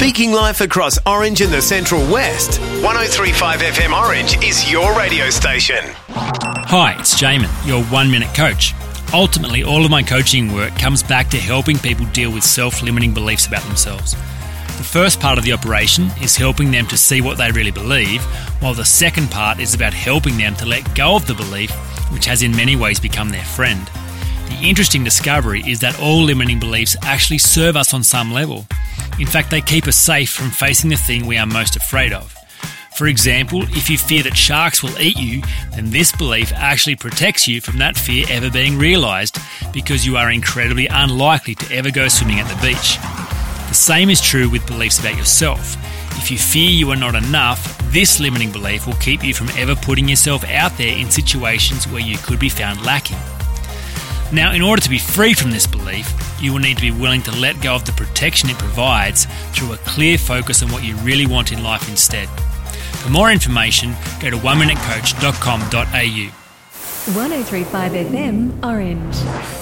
Speaking life across Orange and the Central West. 103.5 FM Orange is your radio station. Hi, it's Jamin, your 1 Minute Coach. Ultimately, all of my coaching work comes back to helping people deal with self-limiting beliefs about themselves. The first part of the operation is helping them to see what they really believe, while the second part is about helping them to let go of the belief, which has in many ways become their friend. The interesting discovery is that all limiting beliefs actually serve us on some level. In fact, they keep us safe from facing the thing we are most afraid of. For example, if you fear that sharks will eat you, then this belief actually protects you from that fear ever being realised, because you are incredibly unlikely to ever go swimming at the beach. The same is true with beliefs about yourself. If you fear you are not enough, this limiting belief will keep you from ever putting yourself out there in situations where you could be found lacking. Now, in order to be free from this belief, you will need to be willing to let go of the protection it provides through a clear focus on what you really want in life instead. For more information, go to oneminutecoach.com.au. 103.5 FM Orange.